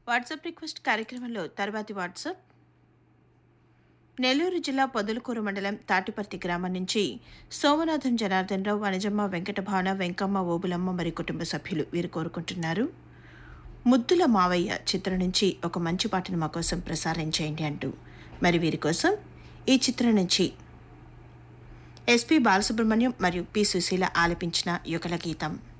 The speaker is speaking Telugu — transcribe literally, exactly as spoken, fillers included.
వాట్సాప్ రిక్వెస్ట్ కార్యక్రమంలో తర్వాతి వాట్సాప్ నెల్లూరు జిల్లా పొదలకూరు మండలం తాటిపర్తి గ్రామం నుంచి సోమనాథం జనార్దన్ రావు, వనజమ్మ, వెంకటభావన, వెంకమ్మ, ఓబులమ్మ మరి కుటుంబ సభ్యులు వీరు కోరుకుంటున్నారు. ముద్దుల మావయ్య చిత్రం నుంచి ఒక మంచి పాటను మా కోసం ప్రసారం చేయండి అంటూ. మరి వీరి కోసం ఈ చిత్రం నుంచి ఎస్పి బాలసుబ్రహ్మణ్యం మరియు పి సుశీల ఆలపించిన యుగల గీతం.